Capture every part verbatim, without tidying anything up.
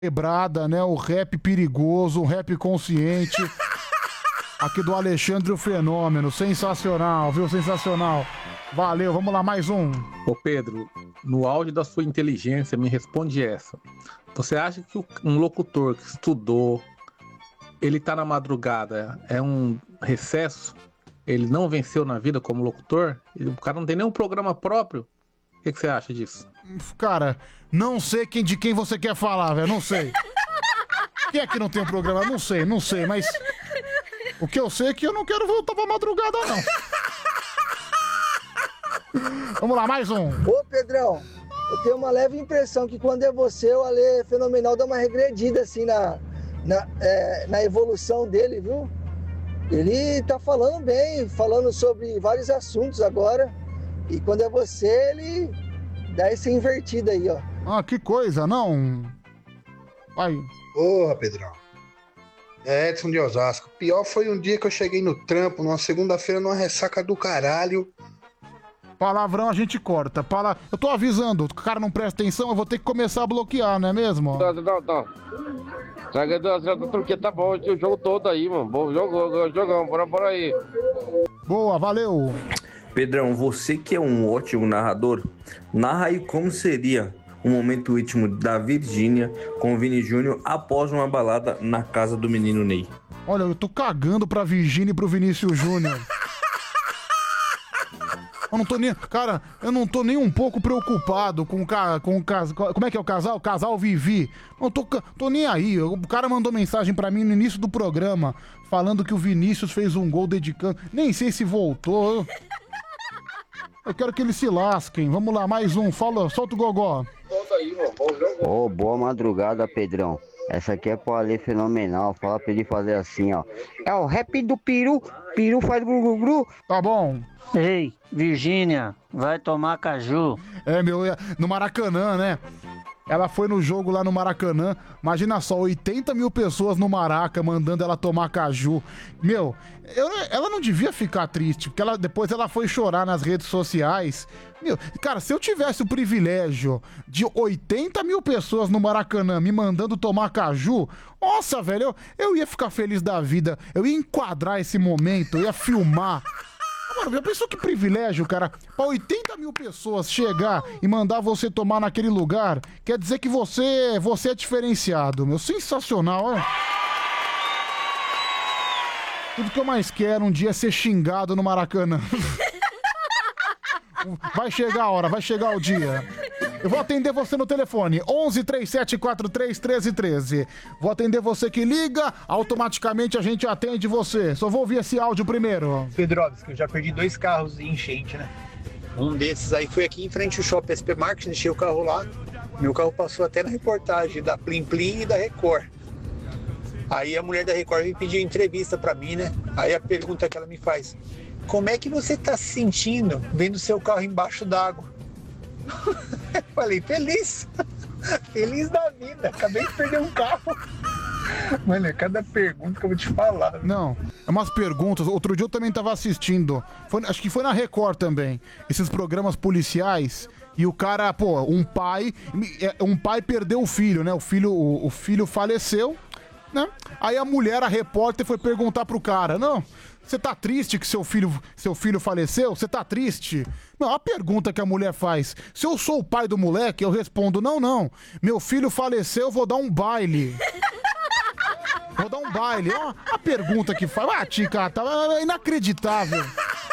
quebrada, né? O rap perigoso, um rap consciente. Aqui do Alexandre o Fenômeno. Sensacional, viu? Sensacional. Valeu, vamos lá, mais um. Ô Pedro, no auge da sua inteligência, me responde essa. Você acha que um locutor que estudou, ele tá na madrugada, é um recesso? Ele não venceu na vida como locutor? O cara não tem nenhum programa próprio? O que, que você acha disso? Cara, não sei quem, de quem você quer falar, velho, não sei. Quem é que não tem um programa? Não sei, não sei, mas... O que eu sei é que eu não quero voltar pra madrugada, não. Vamos lá, mais um. Ô, Pedrão, eu tenho uma leve impressão que quando é você, o Ale Fenomenal dá uma regredida, assim, na, na, é, na evolução dele, viu? Ele tá falando bem, falando sobre vários assuntos agora. E quando é você, ele dá essa invertida aí, ó. Ah, que coisa, não. Vai. Porra, Pedrão. É Edson de Osasco. Pior foi um dia que eu cheguei no trampo, numa segunda-feira, numa ressaca do caralho. Palavrão a gente corta. Pala... Eu tô avisando, o cara não presta atenção, eu vou ter que começar a bloquear, não é mesmo? Não, não, não. Porque tá bom o jogo todo aí, mano. Bom jogo, jogão, bora, bora aí. Boa, valeu. Pedrão, você que é um ótimo narrador, narra aí como seria o momento íntimo da Virgínia com o Vini Júnior após uma balada na casa do menino Ney. Olha, eu tô cagando pra Virgínia e pro Vinícius Júnior. Eu não tô nem... Cara, eu não tô nem um pouco preocupado com o ca... com o cas... Como é que é o casal? O casal Vivi. Não tô, tô nem aí. O cara mandou mensagem pra mim no início do programa falando que o Vinícius fez um gol dedicando. Nem sei se voltou. Eu quero que eles se lasquem. Vamos lá, mais um. Fala, solta o gogó. Ô, oh, boa madrugada, Pedrão. Essa aqui é pro Ale Fenomenal. Fala pra ele fazer assim, ó. É o rap do peru. Peru faz gru-gru-gru. Tá bom. Ei, Virgínia, vai tomar caju. É, meu, no Maracanã, né? Ela foi no jogo lá no Maracanã. Imagina só, oitenta mil pessoas no Maraca mandando ela tomar caju. Meu, eu, ela não devia ficar triste, porque ela, depois ela foi chorar nas redes sociais. Meu, cara, se eu tivesse o privilégio de oitenta mil pessoas no Maracanã me mandando tomar caju, nossa, velho, eu, eu ia ficar feliz da vida. Eu ia enquadrar esse momento, eu ia filmar. Mano, já pensou que privilégio, cara? Pra oitenta mil pessoas chegar e mandar você tomar naquele lugar, quer dizer que você, você é diferenciado, meu. Sensacional, olha. Tudo que eu mais quero um dia é ser xingado no Maracanã. Vai chegar a hora, vai chegar o dia. Eu vou atender você no telefone, onze, três sete quatro três, um três um três. Vou atender você que liga, automaticamente a gente atende você. Só vou ouvir esse áudio primeiro. Pedrovski, eu já perdi dois carros em enchente, né? Um desses aí foi aqui em frente ao Shopping S P Market, deixei o carro lá. Meu carro passou até na reportagem da Plim Plim e da Record. Aí a mulher da Record veio pedir entrevista pra mim, né? Aí a pergunta que ela me faz: como é que você tá se sentindo vendo seu carro embaixo d'água? Eu falei, feliz. Feliz da vida. Acabei de perder um carro. Mano, é cada pergunta que eu vou te falar. Não, é umas perguntas. Outro dia eu também tava assistindo. Foi, acho que foi na Record também. Esses programas policiais. E o cara, pô, um pai. Um pai perdeu o filho, né? O filho, o, o filho faleceu, né? Aí a mulher, a repórter, foi perguntar pro cara: não, você tá triste que seu filho, seu filho faleceu? Você tá triste? Não, a pergunta que a mulher faz: se eu sou o pai do moleque, eu respondo: não, não, meu filho faleceu, eu vou dar um baile. Vou dar um baile. Ó, a pergunta que faz. Ah, tica, tá inacreditável.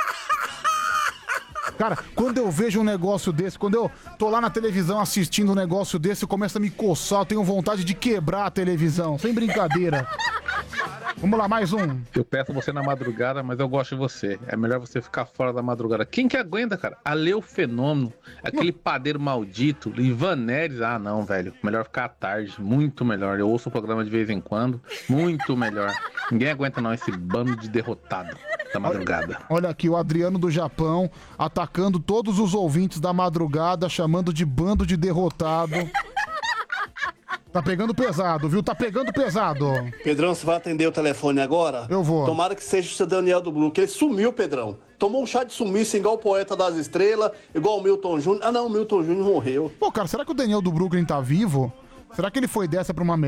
Cara, quando eu vejo um negócio desse, quando eu tô lá na televisão assistindo um negócio desse, eu começo a me coçar, eu tenho vontade de quebrar a televisão, sem brincadeira. Vamos lá, mais um. Eu peço você na madrugada, mas eu gosto de você. É melhor você ficar fora da madrugada. Quem que aguenta, cara? Ale o Fenômeno, aquele padeiro maldito, Ivan Neres. Ah, não, velho. Melhor ficar à tarde, muito melhor. Eu ouço o programa de vez em quando, muito melhor. Ninguém aguenta não, esse bando de derrotado da madrugada. Olha aqui, o Adriano do Japão atacando todos os ouvintes da madrugada, chamando de bando de derrotado. Tá pegando pesado, viu? Tá pegando pesado. Pedrão, você vai atender o telefone agora? Eu vou. Tomara que seja o seu Daniel do Blue, que ele sumiu, Pedrão. Tomou um chá de sumiço igual o Poeta das Estrelas, igual o Milton Júnior. Ah, não, o Milton Júnior morreu. Pô, cara, será que o Daniel do Brooklyn tá vivo? Será que ele foi dessa pra uma